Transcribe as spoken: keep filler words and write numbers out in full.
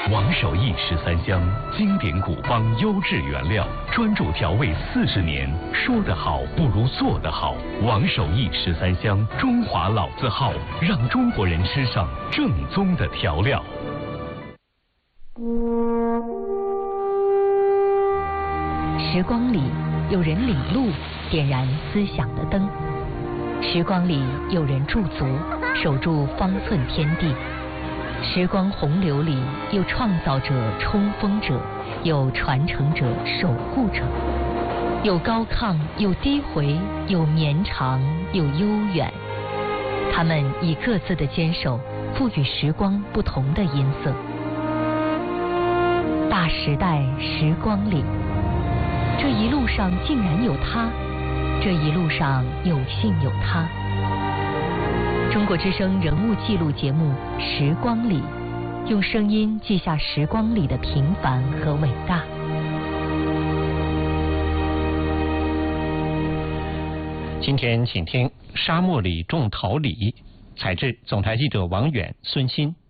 王守义十三香，经典古方，优质原料，专注调味四十年。说得好不如做得好。王守义十三香，中华老字号，让中国人吃上正宗的调料。 时光里，有人领路，点燃思想的灯；时光里，有人驻足，守住方寸天地。时光洪流里，有创造者、冲锋者，有传承者、守护者，有高亢，有低回，有绵长，有悠远。他们以各自的坚守，赋予时光不同的音色。大时代，时光里，这一路上竟然有他，这一路上有幸有他。中国之声人物记录节目《时光里》，用声音记下时光里的平凡和伟大。 今天请听《沙漠里种桃李》，采制总台记者王远、孙鑫。